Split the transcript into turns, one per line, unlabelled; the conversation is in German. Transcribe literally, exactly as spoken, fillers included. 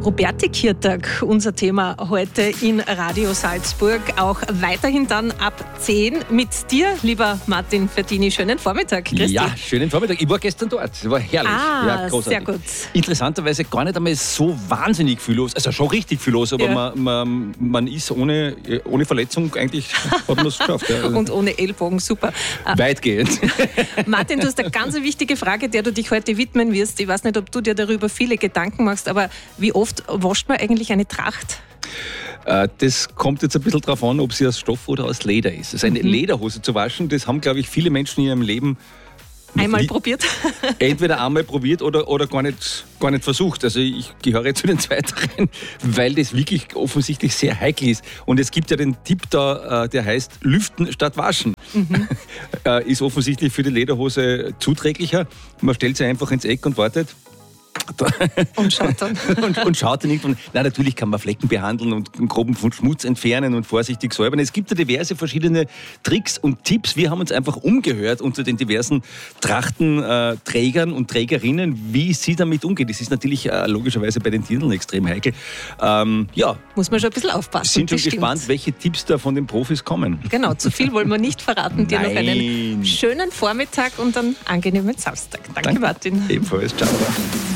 Robertikiertag, unser Thema heute in Radio Salzburg. Auch weiterhin dann ab zehn mit dir, lieber Martin Fertini. Schönen Vormittag. Grüß
ja,
dich.
schönen Vormittag. Ich war gestern dort. Es war herrlich.
Ah,
ja, großartig.
sehr gut.
Interessanterweise gar nicht einmal so wahnsinnig viel los. Also schon richtig viel los, aber ja. man, man, man ist ohne, ohne Verletzung eigentlich, hat man es geschafft. Ja.
Und ohne Ellbogen, super.
Weitgehend.
Martin, du hast eine ganz wichtige Frage, der du dich heute widmen wirst. Ich weiß nicht, ob du dir darüber viele Gedanken machst, aber wie oft wascht man eigentlich eine Tracht?
Das kommt jetzt ein bisschen darauf an, ob sie aus Stoff oder aus Leder ist. Also eine mhm. Lederhose zu waschen, das haben, glaube ich, viele Menschen in ihrem Leben
einmal nie, probiert?
Entweder einmal probiert oder, oder gar, nicht, gar nicht versucht. Also ich gehöre zu den Zweiteren, weil das wirklich offensichtlich sehr heikel ist. Und es gibt ja den Tipp da, der heißt Lüften statt Waschen. Mhm. Ist offensichtlich für die Lederhose zuträglicher. Man stellt sie einfach ins Eck und wartet.
Und schaut dann.
und, und schaut dann irgendwann. Nein, natürlich kann man Flecken behandeln und einen groben Schmutz entfernen und vorsichtig säubern. Es gibt ja diverse verschiedene Tricks und Tipps. Wir haben uns einfach umgehört unter den diversen Trachtenträgern und Trägerinnen, wie sie damit umgehen. Das ist natürlich äh, logischerweise bei den Dirndln extrem heikel. Ähm, ja.
Muss man schon ein bisschen aufpassen.
Sind schon gespannt, welche Tipps da von den Profis kommen.
Genau, zu viel wollen wir nicht verraten. Dir noch einen schönen Vormittag und einen angenehmen Samstag. Danke, Danke. Martin.
Ebenfalls. Ciao.